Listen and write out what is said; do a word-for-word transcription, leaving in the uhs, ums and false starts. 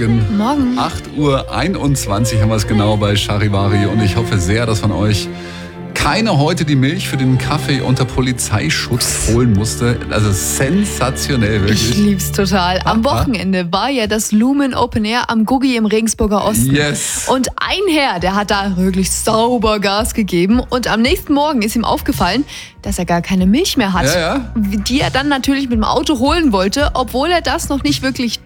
Morgen. Morgen. acht Uhr einundzwanzig haben wir es genau bei Charivari und ich hoffe sehr, dass von euch keine heute die Milch für den Kaffee unter Polizeischutz holen musste. Also sensationell, wirklich. Ich lieb's total. Am Wochenende war ja das Lumen Open Air am Guggi im Regensburger Osten. Yes. Und ein Herr, der hat da wirklich sauber Gas gegeben. Und am nächsten Morgen ist ihm aufgefallen, dass er gar keine Milch mehr hat. Ja, ja. Die er dann natürlich mit dem Auto holen wollte, obwohl er das noch nicht wirklich